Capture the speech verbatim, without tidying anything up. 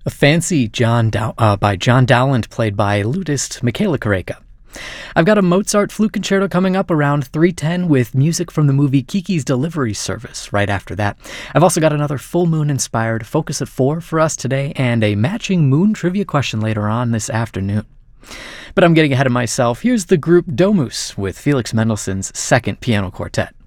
A Fancy John Dow- uh, by John Dowland, played by lutist Michaela Koreka. I've got a Mozart flute concerto coming up around three ten with music from the movie Kiki's Delivery Service right after that. I've also got another full moon-inspired Focus at four for us today and a matching moon trivia question later on this afternoon. But I'm getting ahead of myself. Here's the group Domus with Felix Mendelssohn's Second Piano Quartet.